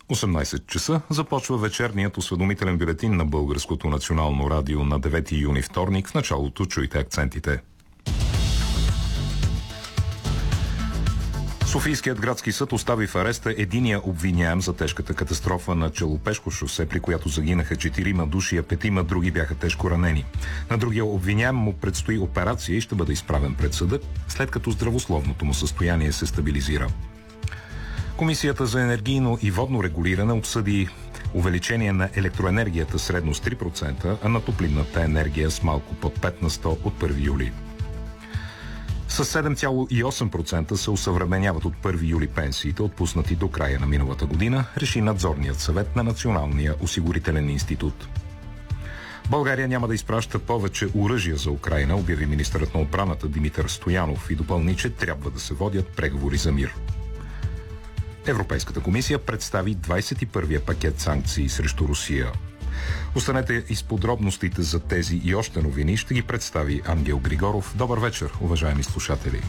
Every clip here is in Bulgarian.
18 часа започва вечерният осведомителен бюлетин на Българското национално радио на 9 юни вторник. В началото чуйте акцентите. Софийският градски съд остави в ареста единия обвиняем за тежката катастрофа на Челопешко шосе, при която загинаха 4 души, а 5 други бяха тежко ранени. На другия обвиняем му предстои операция и ще бъде изправен пред съда, след като здравословното му състояние се стабилизира. Комисията за енергийно и водно регулиране обсъди увеличение на електроенергията средно с 3%, а на топлинната енергия с малко под 5% от 1 юли. С 7,8% се усъвременяват от 1 юли пенсиите, отпуснати до края на миналата година, реши надзорният съвет на Националния осигурителен институт. България няма да изпраща повече оръжия за Украйна, обяви министърът на отбраната Димитър Стоянов и допълни, че трябва да се водят преговори за мир. Европейската комисия представи 21-я пакет санкции срещу Русия. Останете и с подробностите за тези и още новини. Ще ги представи Ангел Григоров. Добър вечер, уважаеми слушатели.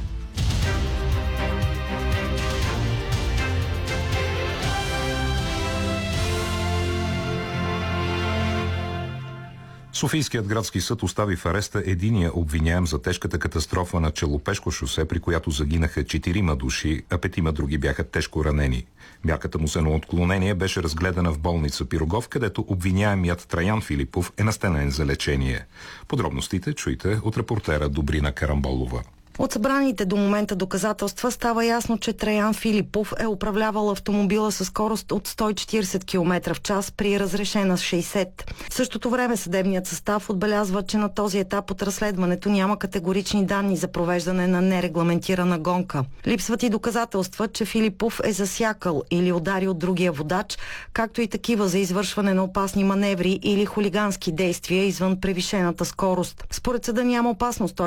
Софийският градски съд остави в ареста единия обвиняем за тежката катастрофа на Челопешко шосе, при която загинаха 4 души, а 5 други бяха тежко ранени. Мярката му за отклонение беше разгледана в болница Пирогов, където обвиняемият Траян Филипов е настанен за лечение. Подробностите чуйте от репортера Добрина Карамболова. От събраните до момента доказателства става ясно, че Траян Филипов е управлявал автомобила със скорост от 140 км в час при разрешена 60. В същото време съдебният състав отбелязва, че на този етап от разследването няма категорични данни за провеждане на нерегламентирана гонка. Липсват и доказателства, че Филипов е засякал или ударил другия водач, както и такива за извършване на опасни маневри или хулигански действия извън превишената скорост. Според съда няма опасност